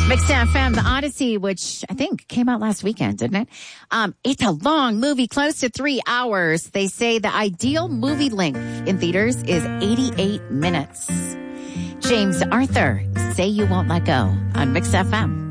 Mix FM, The Odyssey, which I think came out last weekend, didn't it? It's a long movie, close to 3 hours. They say the ideal movie length in theaters is 88 minutes. James Arthur, Say You Won't Let Go on Mix FM.